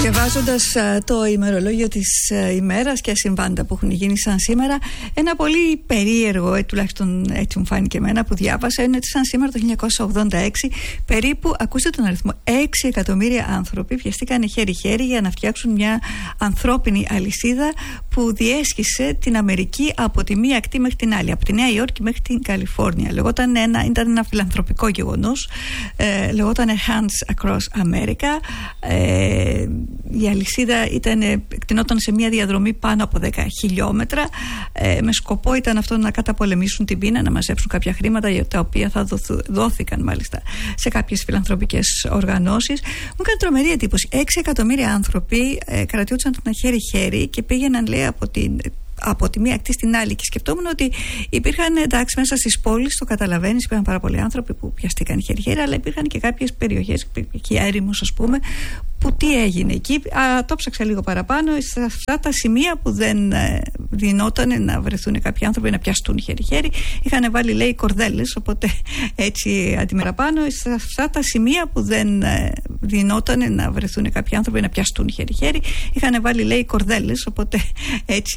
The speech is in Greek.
Διαβάζοντας το ημερολόγιο της ημέρας και συμβάντα που έχουν γίνει σαν σήμερα, ένα πολύ περίεργο, τουλάχιστον έτσι μου φάνηκε εμένα που διάβασα, είναι ότι σαν σήμερα το 1986 περίπου, ακούστε τον αριθμό, 6 εκατομμύρια άνθρωποι πιαστήκαν χέρι-χέρι για να φτιάξουν μια ανθρώπινη αλυσίδα που διέσχισε την Αμερική από τη μία ακτή μέχρι την άλλη, από τη Νέα Υόρκη μέχρι την Καλιφόρνια. Ήταν ένα φιλανθρωπικό γεγονός, λεγόταν Hands Across America. Η αλυσίδα εκτινόταν σε μια διαδρομή πάνω από 10 χιλιόμετρα, με σκοπό ήταν αυτό να καταπολεμήσουν την πείνα, να μαζέψουν κάποια χρήματα τα οποία θα δόθηκαν μάλιστα σε κάποιες φιλανθρωπικές οργανώσεις. Μου έκανε τρομερή εντύπωση. 6 εκατομμύρια άνθρωποι κρατιόντουσαν ένα χέρι-χέρι και πήγαιναν, λέει, από τη μία ακτή στην άλλη, και σκεφτόμουν ότι υπήρχαν, εντάξει, μέσα στις πόλεις, το καταλαβαίνεις, υπήρχαν πάρα πολλοί άνθρωποι που πιαστήκαν χέρι-χέρι, αλλά υπήρχαν και κάποιες περιοχές, εκεί έρημος ας πούμε, που τι έγινε εκεί. Το ψάξα λίγο παραπάνω, σε αυτά τα σημεία που δεν δινόταν να βρεθούν κάποιοι άνθρωποι να πιαστούν χέρι-χέρι, είχαν βάλει, λέει, κορδέλες, οπότε έτσι αντιμεραπάνω, σε αυτά τα σημεία που δεν δινόταν να βρεθούν κάποιοι άνθρωποι να πιαστούν χέρι-χέρι, είχαν βάλει, λέει, κορδέλες, οπότε έτσι